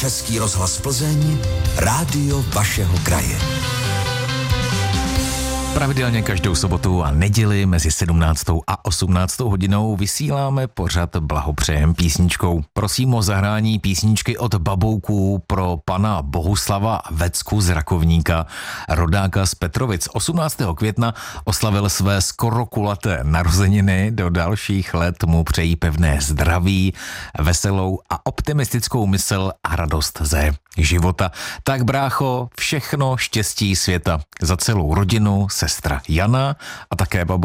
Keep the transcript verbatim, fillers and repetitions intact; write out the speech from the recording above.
Český rozhlas Plzeň, rádio vašeho kraje. Pravidelně každou sobotu a neděli mezi sedmnáctou a osmnáctou hodinou vysíláme pořad Blahopřejem písničkou. Prosím o zahrání písničky od Babouků pro pana Bohuslava Vecku z Rakovníka, rodáka z Petrovic. osmnáctého května oslavil své skoro kulaté narozeniny, do dalších let mu přejí pevné zdraví, veselou a optimistickou mysl a radost ze života. Tak brácho, všechno štěstí světa za celou rodinu, sestra Jana a také Babo